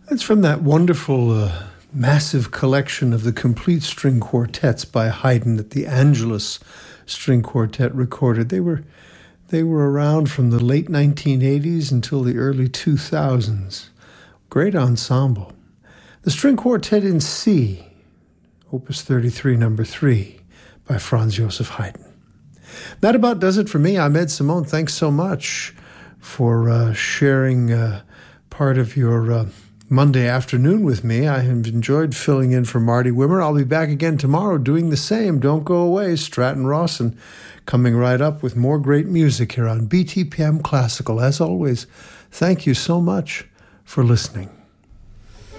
It's from that wonderful, massive collection of the complete string quartets by Haydn that the Angelus String Quartet recorded. They were around from the late 1980s until the early 2000s. Great ensemble. The String Quartet in C, Opus 33, number 3, by Franz Joseph Haydn. That about does it for me. I'm Ed Simone. Thanks so much for sharing part of your Monday afternoon with me. I have enjoyed filling in for Marty Wimmer. I'll be back again tomorrow doing the same. Don't go away. Stratton Rawson coming right up with more great music here on BTPM Classical. As always, thank you so much for listening.